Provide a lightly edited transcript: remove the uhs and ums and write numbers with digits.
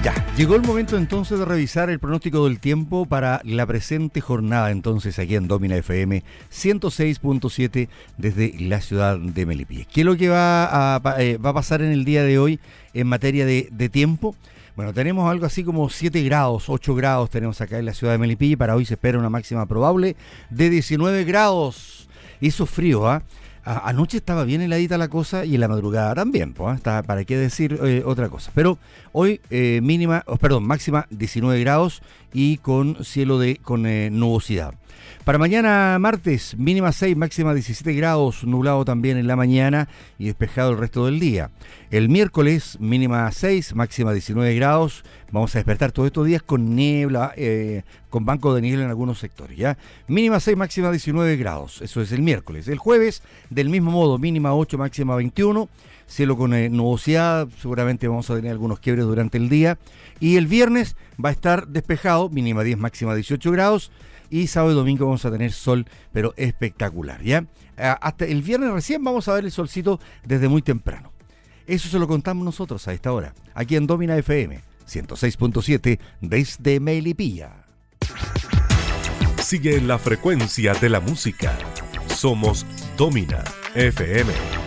Ya, llegó el momento entonces de revisar el pronóstico del tiempo para la presente jornada, entonces aquí en Domina FM 106.7 desde la ciudad de Melipilla. ¿Qué es lo que va a pasar en el día de hoy en materia de tiempo? Bueno, tenemos algo así como 7 grados, 8 grados tenemos acá en la ciudad de Melipilla y para hoy se espera una máxima probable de 19 grados. Hizo frío, ¿ah? Anoche estaba bien heladita la cosa y en la madrugada también, pues, está, para qué decir otra cosa. Pero hoy máxima 19 grados y con cielo con nubosidad. Para mañana martes, mínima 6, máxima 17 grados, nublado también en la mañana y despejado el resto del día. El miércoles, mínima 6, máxima 19 grados. Vamos a despertar todos estos días con niebla, con banco de niebla en algunos sectores, ¿ya? Mínima 6, máxima 19 grados, eso es el miércoles. El jueves, del mismo modo, mínima 8, máxima 21, cielo con nubosidad, seguramente vamos a tener algunos quiebres durante el día. Y el viernes va a estar despejado, mínima 10, máxima 18 grados. Y sábado y domingo vamos a tener sol, pero espectacular, ¿ya? Hasta el viernes recién vamos a ver el solcito desde muy temprano. Eso se lo contamos nosotros a esta hora, aquí en Domina FM 106.7 desde Melipilla. Sigue en la frecuencia de la música. Somos Domina FM.